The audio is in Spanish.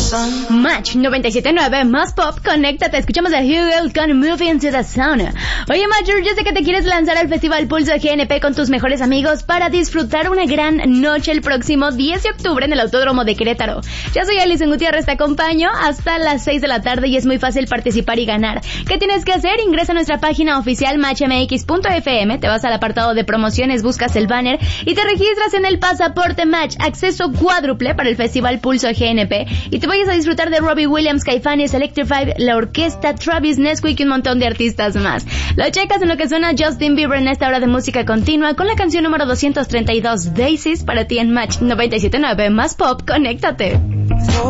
Match 97.9 más pop, conéctate, escuchamos a Hugel con Move Into the Sun. Oye Major, yo sé que te quieres lanzar al Festival Pulso GNP con tus mejores amigos para disfrutar una gran noche el próximo 10 de octubre en el Autódromo de Querétaro. Yo soy Alison Gutiérrez, te acompaño hasta las 6 de la tarde y es muy fácil participar y ganar. ¿Qué tienes que hacer? Ingresa a nuestra página oficial matchmx.fm, te vas al apartado de promociones, buscas el banner y te registras en el pasaporte Match, acceso cuádruple para el Festival Pulso GNP y te vayas a disfrutar de Robbie Williams, Caifanes, Electrified, la orquesta, Travis Nesquik y un montón de artistas más. Lo checas en lo que suena Justin Bieber en esta hora de música continua con la canción número 232, Daisies, para ti en Match 97.9 más pop, conéctate.